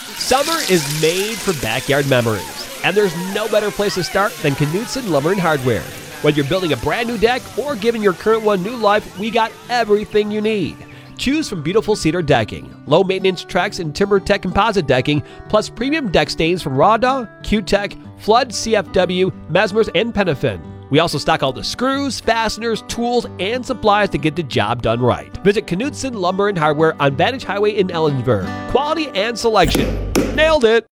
Summer is made for backyard memories, and there's no better place to start than Knutson Lumber and Hardware. Whether you're building a brand new deck or giving your current one new life, we got everything you need. Choose from beautiful cedar decking, low maintenance Trex and TimberTech composite decking, plus premium deck stains from Rawda, Q-Tech, Flood, CFW, Mesmers, and Penafin. We also stock all the screws, fasteners, tools, and supplies to get the job done right. Visit Knutson Lumber and Hardware on Vantage Highway in Ellensburg. Quality and selection. Nailed it!